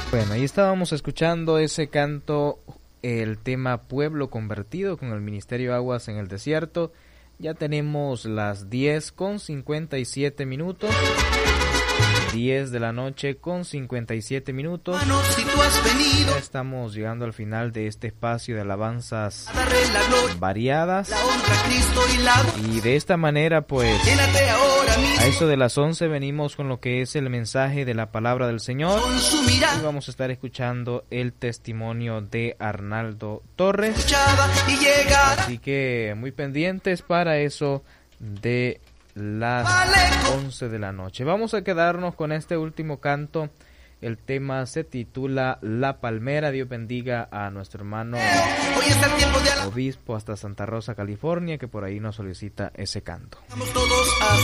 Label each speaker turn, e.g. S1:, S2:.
S1: Bueno, ahí estábamos escuchando ese canto, el tema Pueblo Convertido con el Ministerio Aguas en el Desierto. Ya tenemos las 10:57. 10 de la noche con 57 minutos. Ya estamos llegando al final de este espacio de alabanzas variadas. Y de esta manera, pues, a eso de las 11 venimos con lo que es el mensaje de la palabra del Señor. Y vamos a estar escuchando el testimonio de Arnaldo Torres. Así que muy pendientes para eso de las 11 de la noche. Vamos a quedarnos con este último canto. El tema se titula La Palmera. Dios bendiga a nuestro hermano obispo hasta Santa Rosa, California, que por ahí nos solicita ese canto.